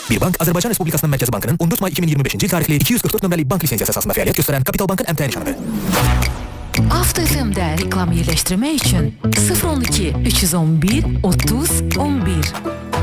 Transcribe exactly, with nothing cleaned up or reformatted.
Bir bank Azərbaycan Respublikasının Mərkəzi Bankının on dörd may iki min iyirmi beşinci il tarixli iki yüz qırx dörd nömrəli bank lisensiyası əsasında fəaliyyət göstərən Kapital Bankın əmtəə nişanıdır. Avto F M-də reklam yerləşdirmək üçün sıfır on iki üç yüz on bir otuz on bir